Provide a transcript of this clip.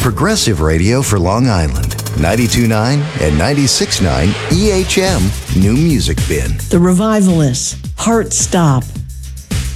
progressive radio for Long Island. 92.9 and 96.9 EHM New Music Bin. The Revivalists, Heart Stop.